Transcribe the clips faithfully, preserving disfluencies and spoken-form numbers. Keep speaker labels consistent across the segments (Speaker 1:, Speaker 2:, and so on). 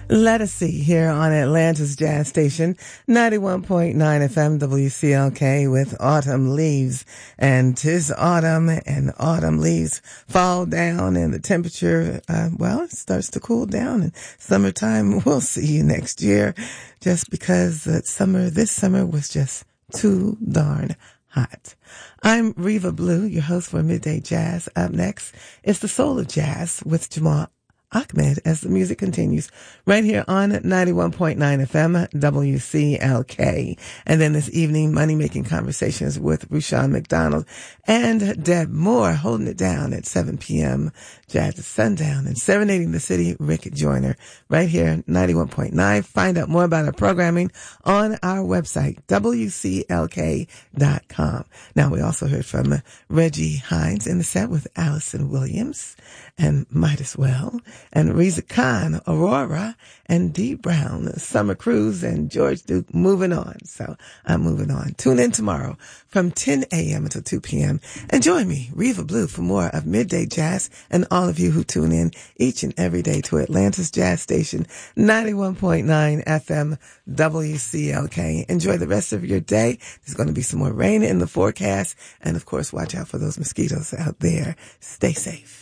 Speaker 1: Let us see here on Atlanta's Jazz Station, ninety-one point nine F M W C L K with Autumn Leaves. And 'tis autumn, and autumn leaves fall down, and the temperature, uh, well, it starts to cool down. And summertime, we'll see you next year, just because the summer, this summer was just too darn hot. I'm Reva Blue, your host for Midday Jazz. Up next, it's the Soul of Jazz with Jamal Ahmed as the music continues right here on ninety-one point nine F M W C L K. And then this evening, Money Making Conversations with Rushion McDonald and Deb Moore, holding it down at seven p.m. Jazz at Sundown, and serenading the city, Rick Joyner, right here, ninety-one point nine. Find out more about our programming on our website, W C L K dot com. Now, we also heard from Reggie Hines in the set with Allison Williams and Might As Well, and Reza Khan, Aurora, and Dee Brown, Summer Cruise, and George Duke, Moving On. So I'm moving on. Tune in tomorrow from ten a.m. until two p.m. and join me, Reva Blue, for more of Midday Jazz, and all of you who tune in each and every day to Atlanta's Jazz Station, ninety-one point nine F M W C L K. Enjoy the rest of your day. There's going to be some more rain in the forecast. And of course, watch out for those mosquitoes out there. Stay safe.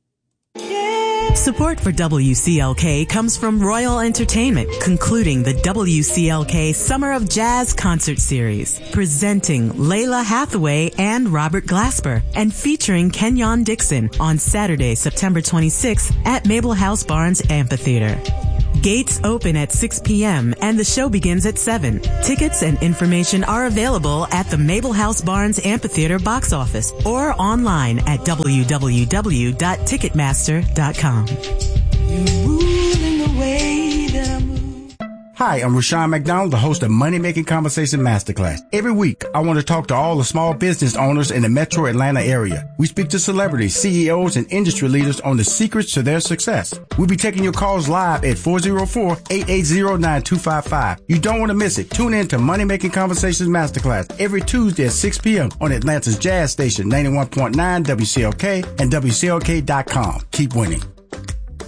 Speaker 2: Support for W C L K comes from Royal Entertainment, concluding the W C L K Summer of Jazz Concert Series, presenting Layla Hathaway and Robert Glasper, and featuring Kenyon Dixon on Saturday, September twenty-sixth at Mabel House Barnes Amphitheater. Gates open at six p.m. and the show begins at seven. Tickets and information are available at the Mabel House Barnes Amphitheater box office or online at w w w dot ticketmaster dot com.
Speaker 3: You're moving the way that I move.
Speaker 4: Hi, I'm Rushion McDonald, the host of Money Making Conversation Masterclass. Every week, I want to talk to all the small business owners in the metro Atlanta area. We speak to celebrities, C E Os, and industry leaders on the secrets to their success. We'll be taking your calls live at four oh four, eight eight zero, nine two five five. You don't want to miss it. Tune in to Money Making Conversations Masterclass every Tuesday at six p.m. on Atlanta's Jazz Station, ninety-one point nine W C L K and W C L K dot com. Keep winning.